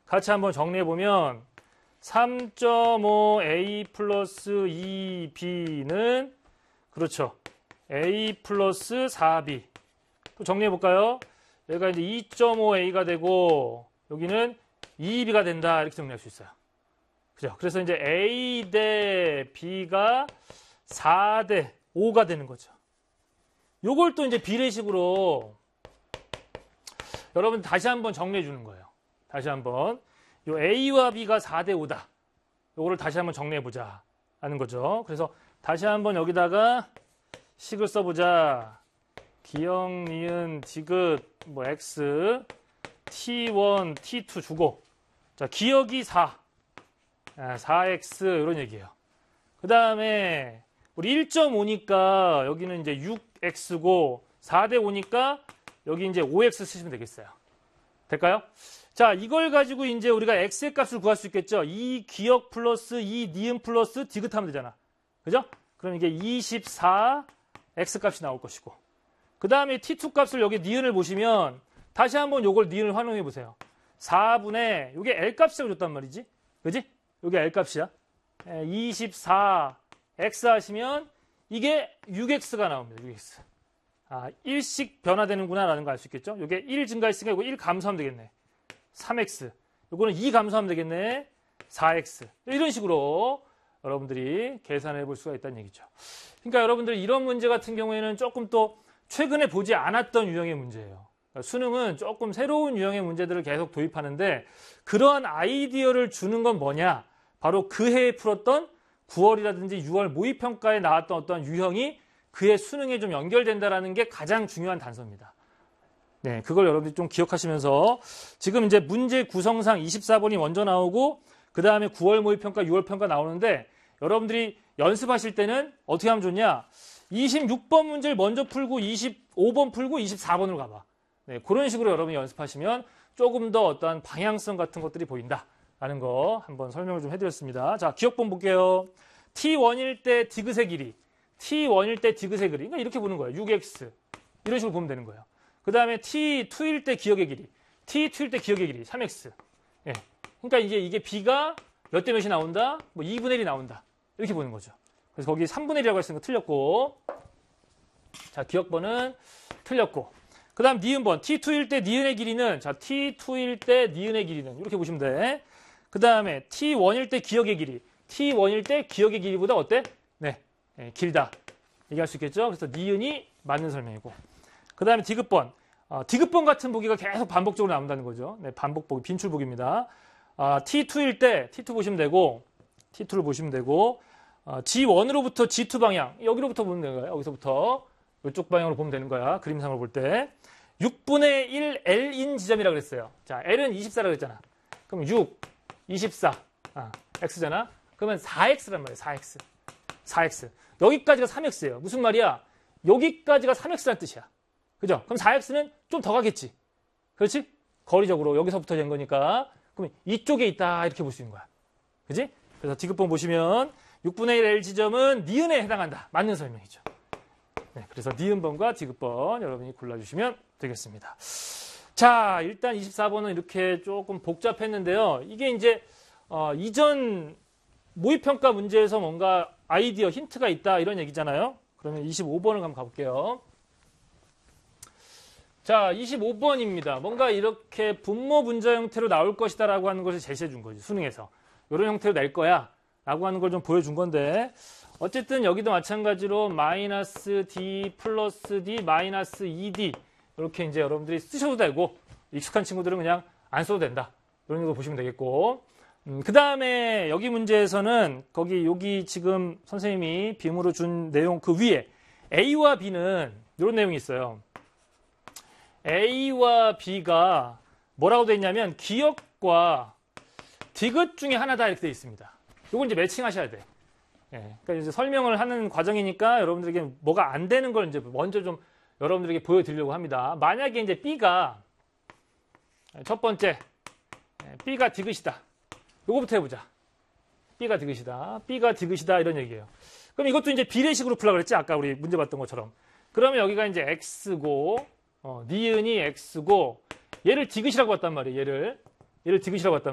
같이 한번 정리해보면 3.5a 플러스 2b는 그렇죠. a 플러스 4b. 또 정리해볼까요? 여기가 이제 2.5a가 되고 여기는 2b가 된다. 이렇게 정리할 수 있어요. 그죠? 그래서 이제 a 대 b가 4 대 5가 되는 거죠. 요걸 또 이제 비례식으로 여러분 다시 한번 정리해 주는 거예요. 다시 한번 요 A와 B가 4대 5다. 요거를 다시 한번 정리해 보자 하는 거죠. 그래서 다시 한번 여기다가 식을 써보자. 기역, 니은, 디귿, 뭐 X, T1, T2 주고 자 기역이 4, 4X 이런 얘기예요. 그 다음에 우리 1.5니까 여기는 이제 6X고 4대 5니까 여기 이제 5X 쓰시면 되겠어요. 될까요? 자, 이걸 가지고 이제 우리가 X의 값을 구할 수 있겠죠? 이 기역 플러스 이 니은 플러스 디귿 하면 되잖아. 그죠? 그럼 이게 24 X 값이 나올 것이고. 그 다음에 T2 값을 여기 니은을 보시면 다시 한번 요걸 니은을 활용해 보세요. 4분의 요게 L 값이라고 줬단 말이지. 그지? 요게 L 값이야. 24 X 하시면 이게 6X가 나옵니다. 6X. 아, 1씩 변화되는구나 라는 거 알 수 있겠죠? 요게 1 증가했으니까 이거 1 감소하면 되겠네. 3X. 요거는 2 감소하면 되겠네. 4X. 이런 식으로 여러분들이 계산해 볼 수가 있다는 얘기죠. 그러니까 여러분들 이런 문제 같은 경우에는 조금 또 최근에 보지 않았던 유형의 문제예요. 그러니까 수능은 조금 새로운 유형의 문제들을 계속 도입하는데 그러한 아이디어를 주는 건 뭐냐? 바로 그 해에 풀었던 9월이라든지 6월 모의평가에 나왔던 어떤 유형이 그의 수능에 좀 연결된다라는 게 가장 중요한 단서입니다. 네, 그걸 여러분들이 좀 기억하시면서 지금 이제 문제 구성상 24번이 먼저 나오고 그 다음에 9월 모의평가, 6월 평가 나오는데 여러분들이 연습하실 때는 어떻게 하면 좋냐? 26번 문제를 먼저 풀고 25번 풀고 24번으로 가봐. 네, 그런 식으로 여러분이 연습하시면 조금 더 어떠한 방향성 같은 것들이 보인다라는 거 한번 설명을 좀 해드렸습니다. 자, 기억본 볼게요. T1일 때 디귿의 길이. T1일 때 디귿의 길이. 그러니까 이렇게 보는 거예요. 6X. 이런 식으로 보면 되는 거예요. 그 다음에 T2일 때 기역의 길이. T2일 때 기역의 길이. 3X. 예. 그러니까 이게 B가 몇 대 몇이 나온다? 뭐 2분의 1이 나온다. 이렇게 보는 거죠. 그래서 거기 3분의 1이라고 했으니까 틀렸고. 자, 기역번은 틀렸고. 그 다음 니은번. T2일 때 니은의 길이는, 자, T2일 때 니은의 길이는. 이렇게 보시면 돼. 그 다음에 T1일 때 기역의 길이. T1일 때 기역의 길이보다 어때? 네. 길다. 얘기할 수 있겠죠? 그래서 니은이 맞는 설명이고. 그 다음에 디귿번. 디귿번 같은 보기가 계속 반복적으로 나온다는 거죠. 네, 반복보기, 빈출보기입니다. T2일 때 T2 보시면 되고, T2를 보시면 되고, G1으로부터 G2 방향, 여기로부터 보면 되는 거야. 여기서부터 이쪽 방향으로 보면 되는 거야. 그림상으로 볼 때. 6분의 1 L인 지점이라고 그랬어요. 자, L은 24라고 그랬잖아. 그럼 6, 24, X잖아. 그러면 4X란 말이에요. 4X. 4X. 여기까지가 3X예요. 무슨 말이야? 여기까지가 3X라는 뜻이야. 그죠? 그럼 4X는 좀 더 가겠지. 그렇지? 거리적으로 여기서부터 된 거니까. 그럼 이쪽에 있다. 이렇게 볼 수 있는 거야. 그지? 그래서 디귿번 보시면 6분의 1 L 지점은 니은에 해당한다. 맞는 설명이죠. 네, 그래서 니은번과 디귿번 여러분이 골라주시면 되겠습니다. 자, 일단 24번은 이렇게 조금 복잡했는데요. 이게 이제 이전 모의평가 문제에서 뭔가 아이디어, 힌트가 있다 이런 얘기잖아요. 그러면 25번을 한번 가볼게요. 자, 25번입니다. 뭔가 이렇게 분모 분자 형태로 나올 것이다 라고 하는 것을 제시해 준 거지, 수능에서. 이런 형태로 낼 거야 라고 하는 걸 좀 보여준 건데 어쨌든 여기도 마찬가지로 마이너스 D 플러스 D 마이너스 2D 이렇게 이제 여러분들이 쓰셔도 되고 익숙한 친구들은 그냥 안 써도 된다. 이런 거 보시면 되겠고 그 다음에 여기 문제에서는 여기 지금 선생님이 빔으로 준 내용 그 위에 A와 B는 이런 내용이 있어요. A와 B가 뭐라고 돼 있냐면 기역과 디귿 중에 하나다 이렇게 돼 있습니다. 이걸 이제 매칭하셔야 돼. 예, 그러니까 이제 설명을 하는 과정이니까 여러분들에게 뭐가 안 되는 걸 이제 먼저 좀 여러분들에게 보여드리려고 합니다. 만약에 이제 B가 첫 번째 B가 디귿이다. 요거부터 해보자. B가 디귿이다. B가 디귿이다 이런 얘기예요. 그럼 이것도 이제 비례식으로 풀라고 그랬지? 아까 우리 문제 봤던 것처럼. 그러면 여기가 이제 X고 니은이 X고 얘를 디귿이라고 봤단 말이에요. 얘를 디귿이라고 봤단 말이에요.